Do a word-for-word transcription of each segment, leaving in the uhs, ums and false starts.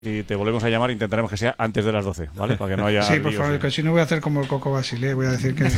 Y te volvemos a llamar, intentaremos que sea antes de las doce, ¿vale? Para que no haya. Sí, por favor, que si no voy a hacer como el Coco Basile, voy a decir que.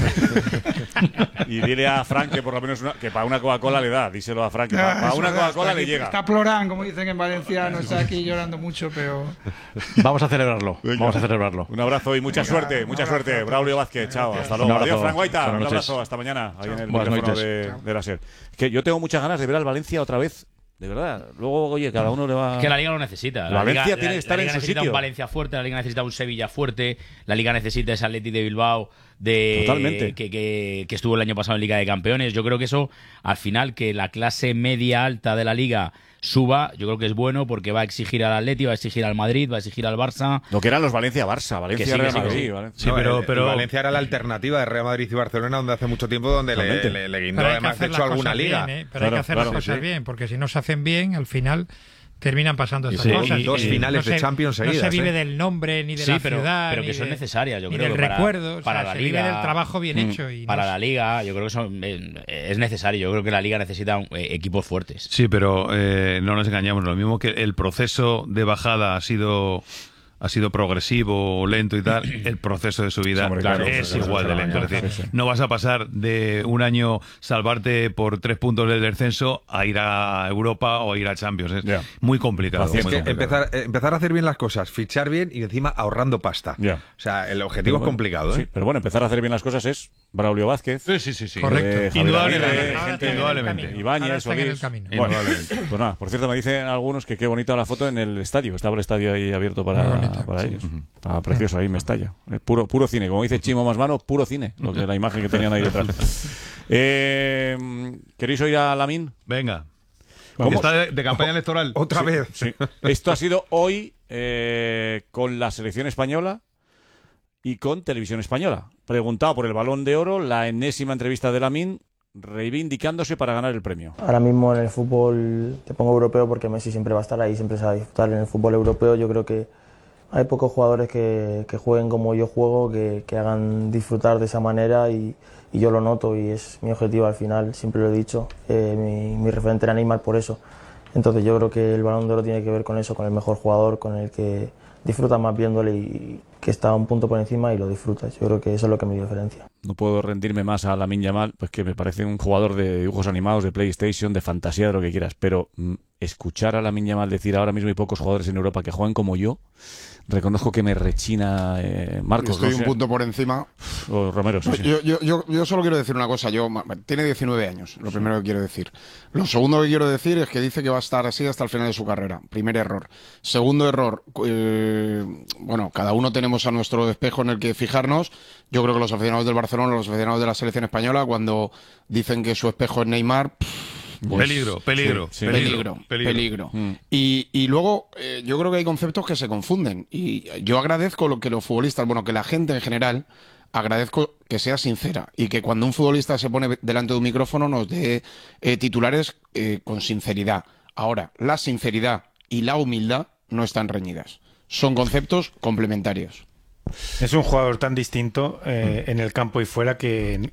Y dile a Frank que por lo menos una, que para una Coca-Cola le da, díselo a Frank que para, Ah, para una verdad, Coca-Cola le aquí, llega. Está plorán, como dicen en Valencia, no está aquí llorando mucho, pero. Vamos a celebrarlo, Venga. vamos a celebrarlo. Un abrazo y mucha Venga, suerte, un mucha abrazo. suerte. Braulio Vázquez, chao, hasta luego. Un abrazo. Adiós, Frank Guaita, Buenas un noches. abrazo, hasta mañana, ahí en el Buenas micrófono noches. de, de la SER. Es que yo tengo muchas ganas de ver al Valencia otra vez. De verdad, luego, oye, cada uno le va... Que la Liga lo necesita. La Valencia Liga, tiene que la- estar la Liga en su necesita sitio. un Valencia fuerte, la Liga necesita un Sevilla fuerte, la Liga necesita ese Atleti de Bilbao de Totalmente. que, que, que estuvo el año pasado en Liga de Campeones. Yo creo que eso, al final, que la clase media alta de la Liga suba, yo creo que es bueno porque va a exigir al Atleti, va a exigir al Madrid, va a exigir al Barça. Lo que eran los Valencia-Barça, Que sí, Valencia-Real que sí, que Madrid. sí. Valencia. Sí, No, pero, el- pero el Valencia era la alternativa de Real Madrid y Barcelona, donde hace mucho tiempo donde le, Totalmente. le, le guindó Pero hay que además de hacer hecho las alguna cosas liga. bien, ¿eh? Pero Claro, hay que hacer claro, las cosas sí, sí. bien, porque si no se hacen bien, al final terminan pasando estas sí, cosas. y dos Y finales de se- Champions No seguidas, se vive ¿eh? del nombre, ni de Sí, la pero, ciudad, pero que ni son de- necesarias, yo ni creo del que para, recuerdo. O sea, para la se Liga. vive del trabajo bien hecho. Y Para no- la Liga, yo creo que son, eh, es necesario. Yo creo que la Liga necesita eh, equipos fuertes. Sí, pero eh, no nos engañamos, lo mismo que el proceso de bajada ha sido ha sido progresivo o lento y tal, el proceso de subida Hombre, claro, claro, es claro, igual claro, de lento. claro, Es decir, sí, sí. no vas a pasar de un año salvarte por tres puntos del descenso a ir a Europa o ir a Champions. Es Ya. muy complicado. Paciencia. muy Es que complicado. empezar, eh, empezar a hacer bien las cosas, fichar bien y encima ahorrando pasta. Ya. O sea, el objetivo Pero es bueno, complicado, ¿eh? sí, pero bueno, empezar a hacer bien las cosas es Braulio Vázquez. Sí, sí, sí, sí. Correcto. eh, Javier Indudablemente. Aguirre, Ahora gente- están en el indudablemente. camino. Ibáñez, Ahora están en el Solís. camino. Bueno, Indudablemente. pues nada, por cierto, me dicen algunos que qué bonita la foto en el estadio. Estaba el estadio ahí abierto Muy para, bonita, para sí. ellos. Estaba precioso ahí, me estalla. Es puro, puro cine. Como dice Chimo Masmano, puro cine. Lo que la imagen que tenían ahí detrás. Eh, ¿Queréis oír a Lamine? Venga. ¿Cómo? Que está de, de campaña electoral. Otra Sí, vez. sí. Esto ha sido hoy eh, con la selección española y con Televisión Española. Preguntado por el Balón de Oro, la enésima entrevista de Lamine reivindicándose para ganar el premio. Ahora mismo en el fútbol te pongo europeo porque Messi siempre va a estar ahí, siempre se va a disfrutar. En el fútbol europeo yo creo que hay pocos jugadores que, que jueguen como yo juego, que, que hagan disfrutar de esa manera y, y yo lo noto y es mi objetivo al final, siempre lo he dicho. Eh, mi, mi referente era Neymar por eso. Entonces yo creo que el Balón de Oro tiene que ver con eso, con el mejor jugador, con el que disfrutas más viéndole y que está un punto por encima y lo disfrutas. Yo creo que eso es lo que me diferencia. No puedo rendirme más a Lamine Yamal, pues que me parece un jugador de dibujos animados, de PlayStation, de fantasía, de lo que quieras. Pero mm, escuchar a Lamine Yamal decir ahora mismo hay pocos jugadores en Europa que juegan como yo, reconozco que me rechina eh, Marcos. Estoy no un sé. punto por encima. O Romero, sí, sí. Yo, yo, yo, yo solo quiero decir una cosa. Yo ma- tiene diecinueve años, lo primero que quiero decir. Lo segundo que quiero decir es que dice que va a estar así hasta el final de su carrera. Primer error. Segundo error. eh, bueno, cada uno tenemos a nuestro espejo en el que fijarnos. Yo creo que los aficionados del Barcelona, los aficionados de la selección española, cuando dicen que su espejo es Neymar... Pues, Peligro, peligro, sí, peligro, peligro. Mm. Y, y luego eh, yo creo que hay conceptos que se confunden. Y yo agradezco lo que los futbolistas, bueno, que la gente en general, agradezco que sea sincera y que cuando un futbolista se pone delante de un micrófono nos dé eh, titulares eh, con sinceridad. Ahora, la sinceridad y la humildad no están reñidas. Son conceptos complementarios. Es un jugador tan distinto eh, en el campo y fuera que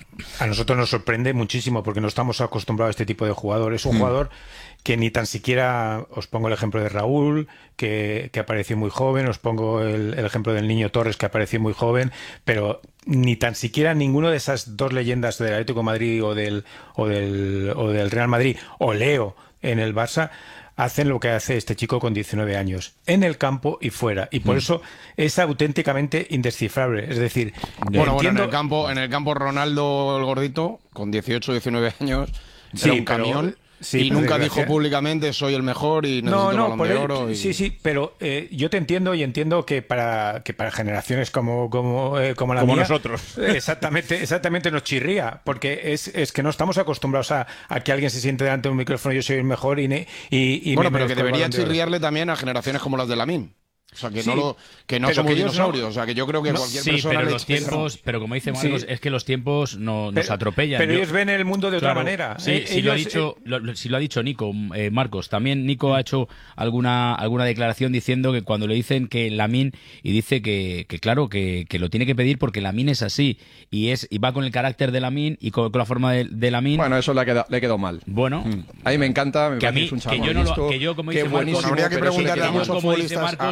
a nosotros nos sorprende muchísimo porque no estamos acostumbrados a este tipo de jugador. Es un Mm. jugador que ni tan siquiera, os pongo el ejemplo de Raúl, que, que apareció muy joven, os pongo el, el ejemplo del Niño Torres, que apareció muy joven, pero ni tan siquiera ninguno de esas dos leyendas del Atlético de Madrid o del, o del, o del Real Madrid, o Leo en el Barça, hacen lo que hace este chico con diecinueve años, en el campo y fuera. Y por Mm. eso es auténticamente indescifrable. Es decir, Bueno, bueno, en entiendo- el campo, en el campo Ronaldo el gordito, con dieciocho, diecinueve años, Sí, era un pero- camión. sí, y pero nunca desgracia- dijo públicamente soy el mejor y necesito No, el no, Balón por de el- Oro. y- sí, sí, pero eh, yo te entiendo y entiendo que para que para generaciones como como eh, como la Como mía, nosotros. exactamente, exactamente nos chirría, porque es, es que no estamos acostumbrados a, a que alguien se siente delante de un micrófono, yo soy el mejor y ne- y, y Bueno, me pero que merezco el debería Balón de Oro. chirriarle también a generaciones como las de Lamine. O sea, que Sí, no, lo, que no pero somos que ellos dinosaurios. no- O sea, que yo creo que no, cualquier Sí, persona... pero le- los tiempos, pero como dice Marcos, Sí. es que los tiempos no, nos Pero- atropellan. pero Yo- ellos ven el mundo de otra Claro, manera. Sí, Eh, sí lo ha ellos, dicho, eh, lo, lo- sí lo ha dicho Nico, eh, Marcos. También Nico ha hecho alguna alguna declaración diciendo que cuando le dicen que Lamine, y dice que, que claro, que, que lo tiene que pedir porque Lamine es así y es y va con el carácter de Lamine y con, con la forma de, de Lamine. Bueno, eso le ha quedado, le ha quedado mal. Bueno, A mí me encanta, me que a parece mí, es un que chaval yo no lo, listo, que yo como que dice es Marcos, buenísimo, habría que pero eso le preguntarle queda a mal. muchos como dice futbolistas, Marcos,